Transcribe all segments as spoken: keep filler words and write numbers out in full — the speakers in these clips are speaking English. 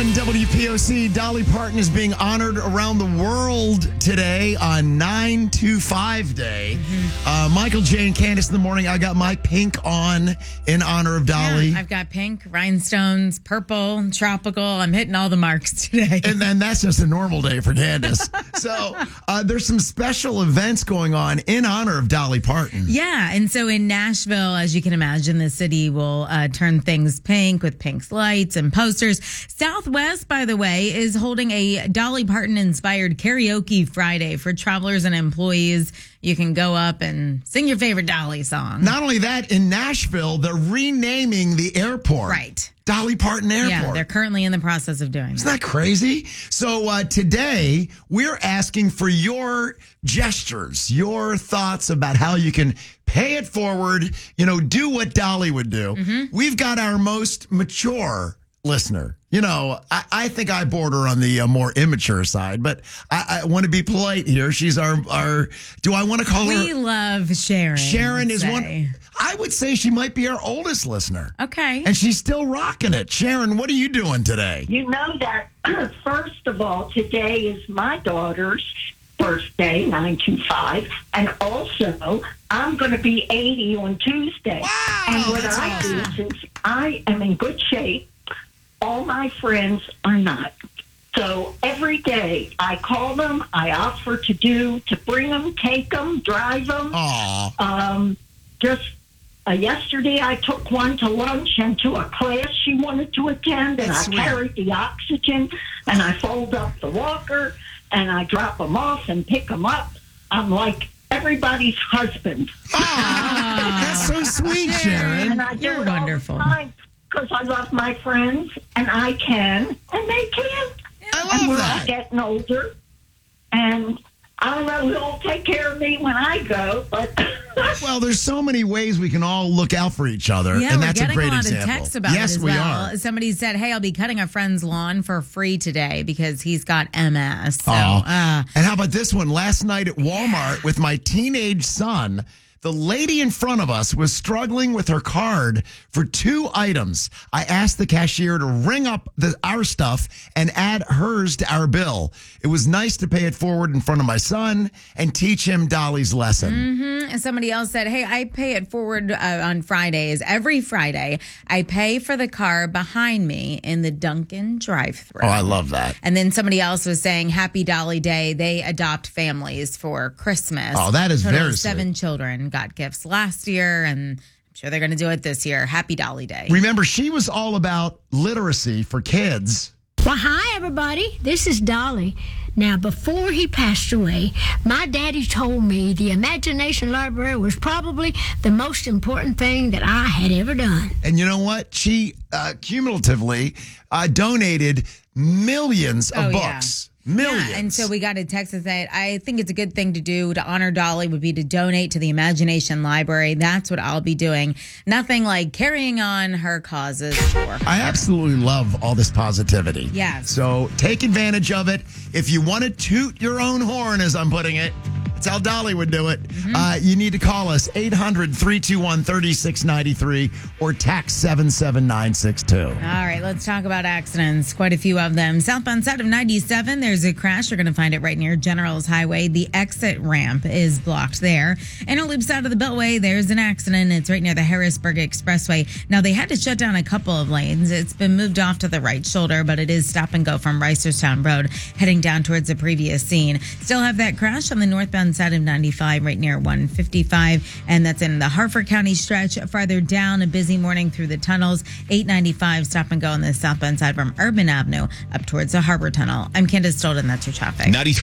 one W P O C. Dolly Parton is being honored around the world today on nine two five Day. Mm-hmm. Uh, Michael J. and Candace in the morning. I got my pink on in honor of Dolly. Yeah, I've got pink, rhinestones, purple, tropical. I'm hitting all the marks today. And then that's just a normal day for Candace. So uh, there's some special events going on in honor of Dolly Parton. Yeah, and so in Nashville, as you can imagine, the city will uh, turn things pink with pink lights and posters. Southwest, by the way, is holding a Dolly Parton-inspired karaoke Friday for travelers and employees. You can go up and sing your favorite Dolly song. Not only that, in Nashville, they're renaming the airport. Right. Dolly Parton Airport. Yeah, they're currently in the process of doing that. Isn't that crazy? So uh, today, we're asking for your gestures, your thoughts about how you can pay it forward, you know, do what Dolly would do. Mm-hmm. We've got our most mature listener. You know, I, I think I border on the uh, more immature side, but I, I want to be polite here. She's our, our do I want to call we her? We love Sharon. Sharon is say. one. I would say she might be our oldest listener. Okay. And she's still rocking it. Sharon, what are you doing today? You know that, first of all, today is my daughter's birthday, nine two five, and also I'm going to be eighty on Tuesday. Wow, and what that's I awesome. do, since I am in good shape, all my friends are not. So every day I call them, I offer to do, to bring them, take them, drive them. Aww. Um, just uh, yesterday I took one to lunch and to a class she wanted to attend, and That's I sweet. carried the oxygen, and I fold up the walker, and I drop them off and pick them up. I'm like everybody's husband. Aww, that's so sweet, Sharon. And I do You're it all the wonderful. time because I love my friends, and I can, and they can't. I And love we're that. all getting older, and I don't know who'll take care of me when I go, but... Well, there's so many ways we can all look out for each other, Yeah, and we're that's getting a great a lot example. of texts about yes, it as we well. are. Somebody said, hey, I'll be cutting a friend's lawn for free today because he's got M S. So, Aw. uh, And how about this one? Last night at Walmart with my teenage son, the lady in front of us was struggling with her card for two items. I asked the cashier to ring up the, our stuff and add hers to our bill. It was nice to pay it forward in front of my son and teach him Dolly's lesson. mm-hmm. And somebody else said, hey, I pay it forward uh, on Fridays. Every Friday, I pay for the car behind me in the Dunkin' drive-thru. Oh, I love that. And then somebody else was saying, Happy Dolly Day. They adopt families for Christmas. Oh, that is Total very of seven sweet. children got gifts last year, and I'm sure they're going to do it this year. Happy Dolly Day. Remember, she was all about literacy for kids. Well, hi, everybody. This is Dolly. Now, before he passed away, my daddy told me the Imagination Library was probably the most important thing that I had ever done. And you know what? She uh, cumulatively uh, donated millions of Oh, yeah. books. Millions. Yeah, and so we got a text that said, I think it's a good thing to do to honor Dolly would be to donate to the Imagination Library. That's what I'll be doing. Nothing like carrying on her causes. Sure. I absolutely love all this positivity. Yes. So take advantage of it. If you want to toot your own horn, as I'm putting it, that's how Dolly would do it. Mm-hmm. Uh, you need to call us eight hundred, three two one, three six nine three or text seven seven nine six two. All right, let's talk about accidents. Quite a few of them. Southbound side of ninety-seven, there's a crash. You're going to find it right near Generals Highway. The exit ramp is blocked there. Interloop side of the Beltway, there's an accident. It's right near the Harrisburg Expressway. Now, they had to shut down a couple of lanes. It's been moved off to the right shoulder, but it is stop and go from Reisterstown Road, heading down towards the previous scene. Still have that crash on the northbound side of ninety-five right near one fifty-five, and that's in the Harford County stretch. Farther down, a busy morning through the tunnels. eight ninety-five stop and go on the southbound side from Urban Avenue up towards the Harbor Tunnel. I'm Candace Stolden. That's your traffic.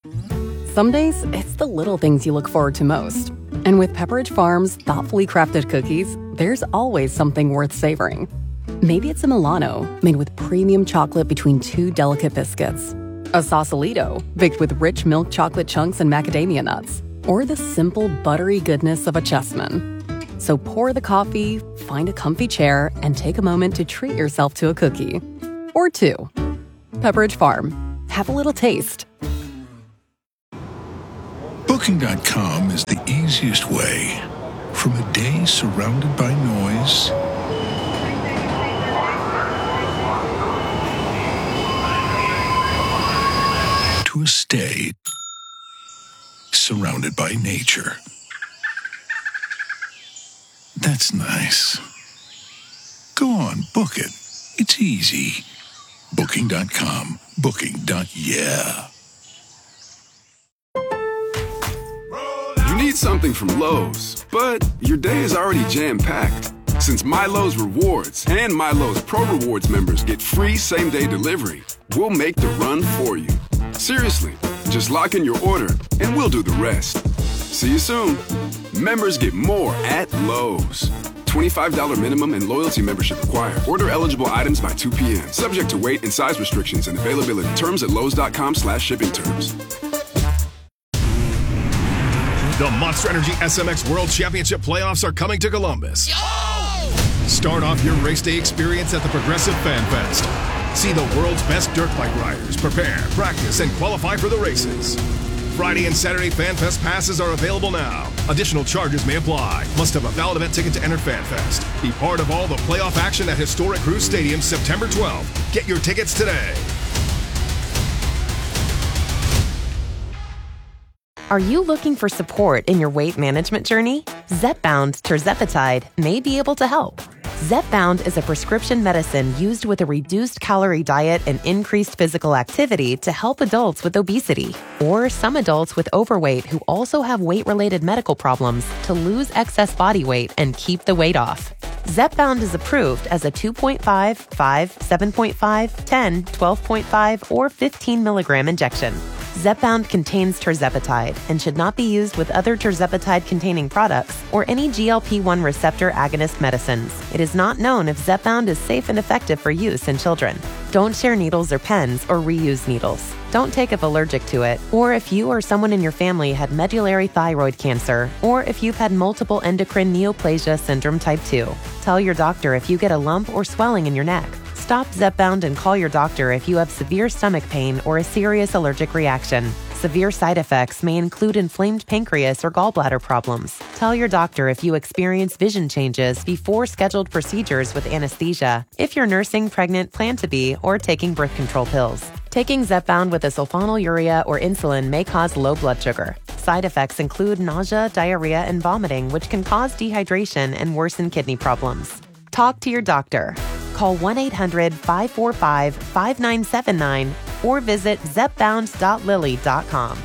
Some days, it's the little things you look forward to most. And with Pepperidge Farm's thoughtfully crafted cookies, there's always something worth savoring. Maybe it's a Milano, made with premium chocolate between two delicate biscuits. A Sausalito, baked with rich milk chocolate chunks and macadamia nuts. Or the simple, buttery goodness of a Chessman. So pour the coffee, find a comfy chair, and take a moment to treat yourself to a cookie. Or two. Pepperidge Farm. Have a little taste. Booking dot com is the easiest way. From a day surrounded by noise to a stay, surrounded by nature. That's nice. Go on, book it. It's easy. Booking dot com. Booking. Yeah. You need something from Lowe's, but your day is already jam-packed. Since MyLowe's Rewards and MyLowe's Pro Rewards members get free same-day delivery, we'll make the run for you. Seriously, just lock in your order and we'll do the rest. See you soon. Members get more at Lowe's. twenty-five dollars minimum and loyalty membership required. Order eligible items by two p.m. Subject to weight and size restrictions and availability. Terms at lowes.com slash shipping terms. The Monster Energy S M X World Championship playoffs are coming to Columbus. Start off your race day experience at the Progressive Fan Fest. See the world's best dirt bike riders prepare, practice, and qualify for the races. Friday and Saturday Fan Fest passes are available now. Additional charges may apply. Must have a valid event ticket to enter Fan Fest. Be part of all the playoff action at historic Cruise Stadium September twelfth. Get your tickets today. Are you looking for support in your weight management journey? Zepbound tirzepatide may be able to help. Zepbound is a prescription medicine used with a reduced calorie diet and increased physical activity to help adults with obesity or some adults with overweight who also have weight-related medical problems to lose excess body weight and keep the weight off. Zepbound is approved as a two point five, five, seven point five, ten, twelve point five, or fifteen milligram injection. Zepbound contains tirzepatide and should not be used with other tirzepatide-containing products or any G L P one receptor agonist medicines. It is not known if Zepbound is safe and effective for use in children. Don't share needles or pens or reuse needles. Don't take if allergic to it, or if you or someone in your family had medullary thyroid cancer, or if you've had multiple endocrine neoplasia syndrome type two. Tell your doctor if you get a lump or swelling in your neck. Stop Zepbound and call your doctor if you have severe stomach pain or a serious allergic reaction. Severe side effects may include inflamed pancreas or gallbladder problems. Tell your doctor if you experience vision changes before scheduled procedures with anesthesia, if you're nursing, pregnant, plan to be, or taking birth control pills. Taking Zepbound with a sulfonylurea or insulin may cause low blood sugar. Side effects include nausea, diarrhea, and vomiting, which can cause dehydration and worsen kidney problems. Talk to your doctor. Call one eight hundred, five four five, five nine seven nine or visit zepbound dot lilly dot com.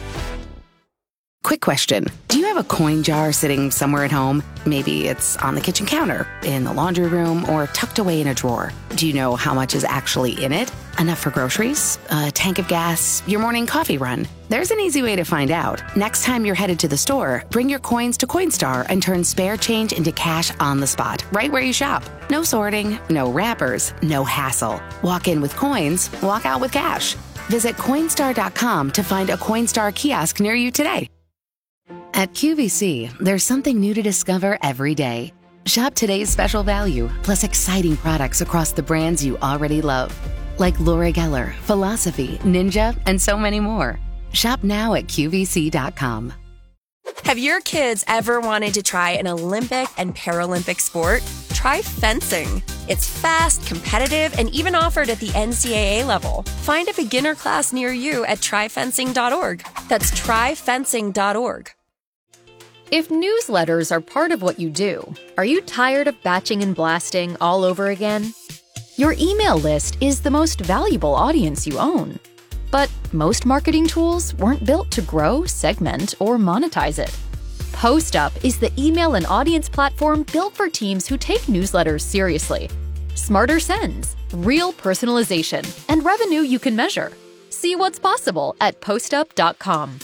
Quick question. Do you have a coin jar sitting somewhere at home? Maybe it's on the kitchen counter, in the laundry room, or tucked away in a drawer. Do you know how much is actually in it? Enough for groceries, a tank of gas, your morning coffee run? There's an easy way to find out. Next time you're headed to the store, bring your coins to Coinstar and turn spare change into cash on the spot, right where you shop. No sorting, no wrappers, no hassle. Walk in with coins, walk out with cash. Visit Coinstar dot com to find a Coinstar kiosk near you today. At Q V C, there's something new to discover every day. Shop today's special value, plus exciting products across the brands you already love. Like Laura Geller, Philosophy, Ninja, and so many more. Shop now at Q V C dot com. Have your kids ever wanted to try an Olympic and Paralympic sport? Try fencing. It's fast, competitive, and even offered at the N C double A level. Find a beginner class near you at try fencing dot org. That's try fencing dot org. If newsletters are part of what you do, are you tired of batching and blasting all over again? Your email list is the most valuable audience you own. But most marketing tools weren't built to grow, segment, or monetize it. PostUp is the email and audience platform built for teams who take newsletters seriously. Smarter sends, real personalization, and revenue you can measure. See what's possible at postup dot com.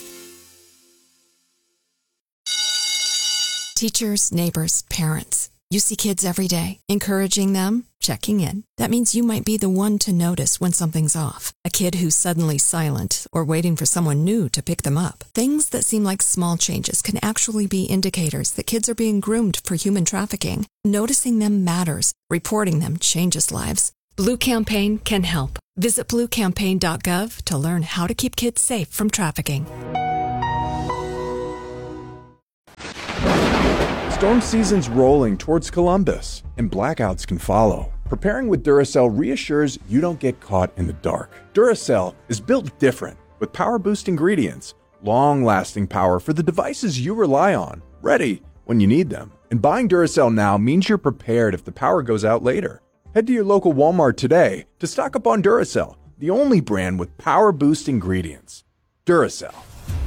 Teachers, neighbors, parents. You see kids every day, encouraging them, checking in. That means you might be the one to notice when something's off. A kid who's suddenly silent or waiting for someone new to pick them up. Things that seem like small changes can actually be indicators that kids are being groomed for human trafficking. Noticing them matters. Reporting them changes lives. Blue Campaign can help. Visit blue campaign dot gov to learn how to keep kids safe from trafficking. Storm season's rolling towards Columbus, and blackouts can follow. Preparing with Duracell reassures you don't get caught in the dark. Duracell is built different. With Power Boost ingredients, long-lasting power for the devices you rely on, ready when you need them. And buying Duracell now means you're prepared if the power goes out later. Head to your local Walmart today to stock up on Duracell, the only brand with Power Boost ingredients. Duracell.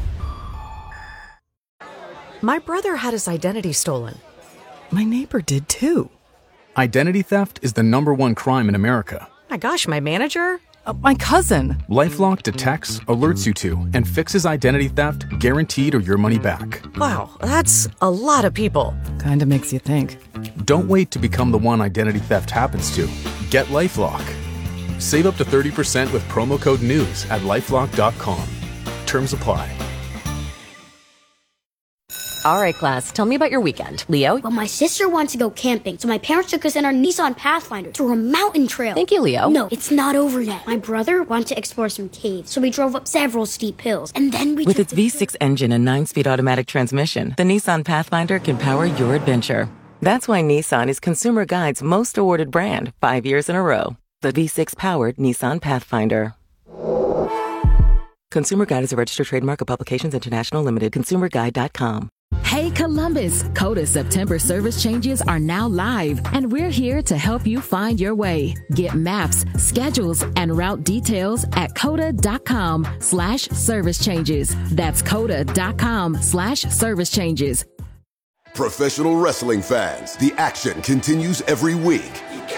My brother had his identity stolen. My neighbor did too. Identity theft is the number one crime in America. My gosh, my manager? Uh, my cousin. LifeLock detects, alerts you to, and fixes identity theft guaranteed or your money back. Wow, that's a lot of people. Kinda makes you think. Don't wait to become the one identity theft happens to. Get LifeLock. Save up to thirty percent with promo code NEWS at lifelock dot com. Terms apply. All right, class, tell me about your weekend. Leo? Well, my sister wants to go camping, so my parents took us in our Nissan Pathfinder to a mountain trail. Thank you, Leo. No, it's not over yet. My brother wanted to explore some caves, so we drove up several steep hills, and then we With its V six engine and nine-speed automatic transmission, the Nissan Pathfinder can power your adventure. That's why Nissan is Consumer Guide's most awarded brand five years in a row. The V six-powered Nissan Pathfinder. Consumer Guide is a registered trademark of Publications International Limited. consumer guide dot com. Hey Columbus, Coda September service changes are now live, and we're here to help you find your way. Get maps, schedules, and route details at coda.com slash service changes. That's coda.com slash service changes. Professional wrestling fans, the action continues every week.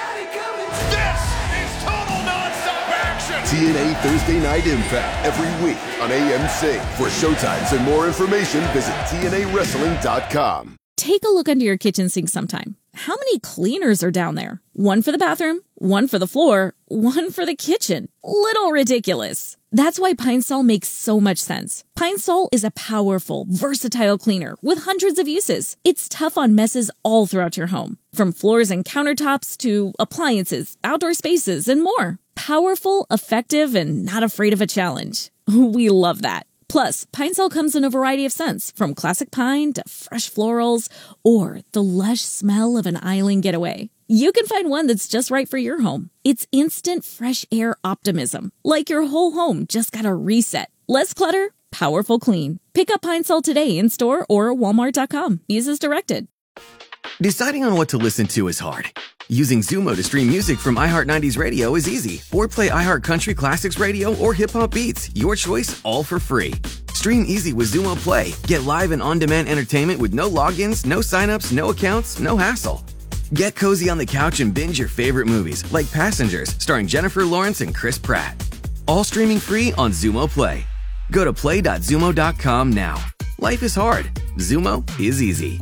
T N A Thursday Night Impact every week on A M C. For showtimes and more information, visit T N A wrestling dot com. Take a look under your kitchen sink sometime. How many cleaners are down there? One for the bathroom, one for the floor, one for the kitchen. Little ridiculous. That's why Pine Sol makes so much sense. Pine Sol is a powerful, versatile cleaner with hundreds of uses. It's tough on messes all throughout your home, from floors and countertops to appliances, outdoor spaces, and more. Powerful, effective, and not afraid of a challenge. We love that. Plus, Pine Sol comes in a variety of scents, from classic pine to fresh florals, or the lush smell of an island getaway. You can find one that's just right for your home. It's instant fresh air optimism, like your whole home just got a reset. Less clutter, powerful clean. Pick up Pine Sol today in store or walmart dot com. Use as directed. Deciding on what to listen to is hard. Using Zumo to stream music from iHeart nineties Radio is easy. Or play iHeart Country Classics Radio or Hip Hop Beats. Your choice, all for free. Stream easy with Zumo Play. Get live and on-demand entertainment with no logins, no signups, no accounts, no hassle. Get cozy on the couch and binge your favorite movies, like Passengers, starring Jennifer Lawrence and Chris Pratt. All streaming free on Zumo Play. Go to play dot zumo dot com now. Life is hard. Zumo is easy.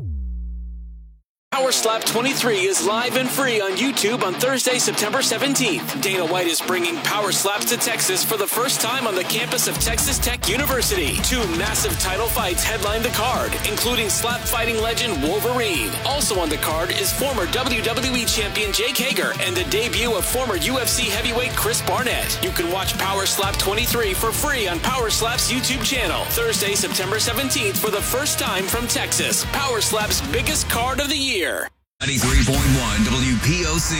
Power Slap twenty-three is live and free on YouTube on Thursday, September seventeenth. Dana White is bringing Power Slaps to Texas for the first time on the campus of Texas Tech University. Two massive title fights headline the card, including slap fighting legend Wolverine. Also on the card is former W W E champion Jake Hager and the debut of former U F C heavyweight Chris Barnett. You can watch Power Slap twenty-three for free on Power Slap's YouTube channel. Thursday, September seventeenth for the first time from Texas. Power Slap's biggest card of the year. ninety-three point one W P O C.